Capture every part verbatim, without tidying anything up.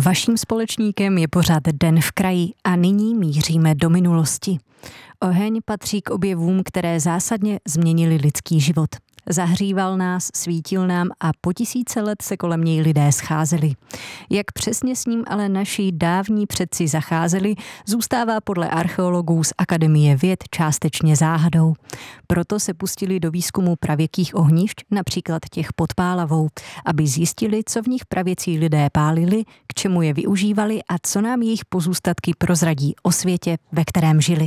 Vaším společníkem je pořád Den v kraji a nyní míříme do minulosti. Oheň patří k objevům, které zásadně změnily lidský život. Zahříval nás, svítil nám a po tisíce let se kolem něj lidé scházeli. Jak přesně s ním ale naši dávní předci zacházeli, zůstává podle archeologů z Akademie věd částečně záhadou. Proto se pustili do výzkumu pravěkých ohnišť, například těch pod Pálavou, aby zjistili, co v nich pravěcí lidé pálili, k čemu je využívali a co nám jejich pozůstatky prozradí o světě, ve kterém žili.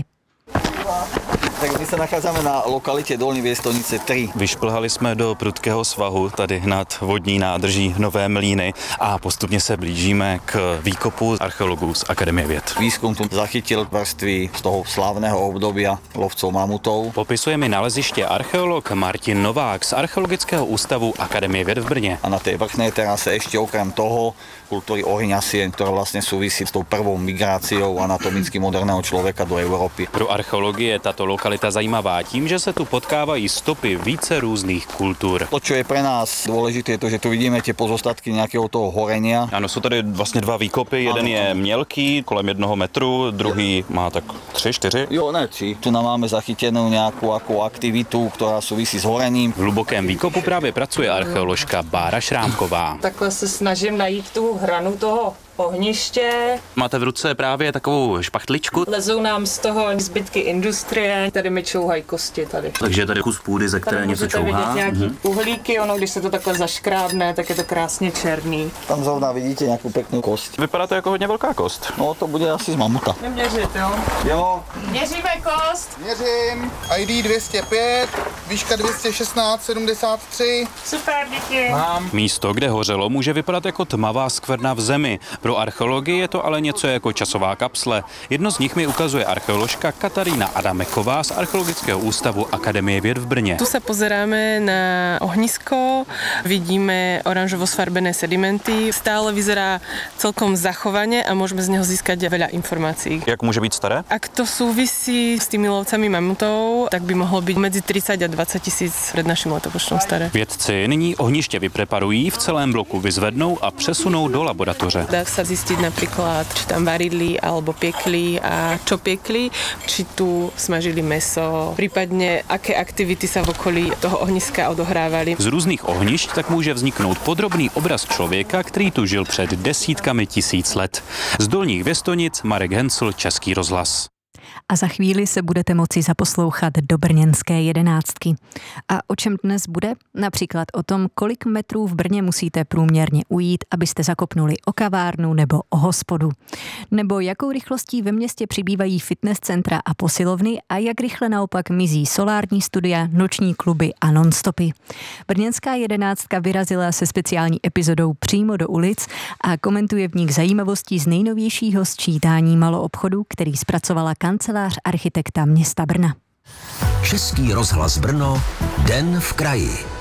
Tak my se nacházíme na lokalitě Dolní Věstonice tři. Vyšplhali jsme do prudkého svahu tady nad vodní nádrží Nové Mlýny a postupně se blížíme k výkopu archeologů z Akademie věd. Výzkum tu zachytil vrstvy z toho slávného obdobia lovcov mamutov. Popisuje mi naleziště archeolog Martin Novák z Archeologického ústavu Akademie věd v Brně. A na té vrchné terase ešte okrem toho kultúry ohňasien, ktorá vlastne súvisí s tou prvou migráciou anatomicky moderného člověka do Evropy. Pro archeologii je tato lokalita zajímavá tím, že se tu potkávají stopy více různých kultur. To, čo je pre nás dôležité, je to, že tu vidíme tie pozostatky nějakého toho horenia. Ano, jsou tady vlastně dva výkopy, jeden ano, je mělký, kolem jednoho metru, druhý má tak tři, čtyři. Jo, ne, tři. Tu nám máme zachytenou nějakou ako aktivitu, která souvisí s horením. V hlubokém výkopu právě pracuje archeoložka Bára Šrámková. Takhle se snažím najít tu hranu toho ohniště. Máte v ruce právě takovou špachtličku. Lezou nám z toho zbytky industrie, tady mi čouhají kosti tady. Takže je tady kus půdy, ze které tady něco čouhá. Tady můžete vidět nějaký uhlíky, ono když se to takhle zaškrábne, tak je to krásně černý. Tam zrovna vidíte nějakou pěknou kost. Vypadá to jako hodně velká kost. No to bude asi z mamuta. Neměřit, jo? Jo. Měříme kost. Měřím. í dé dvě stě pět, výška dvě stě šestnáct sedmdesát tři. Super, díky. Mám. Místo, kde hořelo, může vypadat jako tmavá skvrna v zemi. Pro archeologii je to ale něco jako časová kapsle. Jedno z nich mi ukazuje archeoložka Katarína Adameková z Archeologického ústavu Akademie věd v Brně. Tu sa pozeráme na ohnisko, vidíme oranžovo sfarbené sedimenty. Stále vyzerá celkom zachovane a môžeme z neho získať veľa informácií. Jak může být staré? Ak to súvisí s tými lovcami mamutov, tak by mohlo byť medzi tridsať a dvadsať tisíc pred naším letopočtom staré. Vědci nyní ohniště vypreparují, v celém bloku vyzvednou a přesunou do laboratoře. Dá sa zistiť napríklad, či tam varili alebo piekli a čo piekli, či tu smažili mäso, prípadne aké aktivity sa v okolí toho ohniska odohrávali. Z různých ohnišť tak může vzniknout podrobný obraz člověka, který tu žil před desítkami tisíc let. Z Dolních Věstonic Marek Hencl, Český rozhlas. A za chvíli se budete moci zaposlouchat do brněnské jedenáctky. A o čem dnes bude? Například o tom, kolik metrů v Brně musíte průměrně ujít, abyste zakopnuli o kavárnu nebo o hospodu. Nebo jakou rychlostí ve městě přibývají fitness centra a posilovny a jak rychle naopak mizí solární studia, noční kluby a nonstopy. Brněnská jedenáctka vyrazila se speciální epizodou přímo do ulic a komentuje v nich zajímavosti z nejnovějšího sčítání maloobchodu, který zpracovala kancelář architekta města Brna. Český rozhlas Brno, Den v kraji.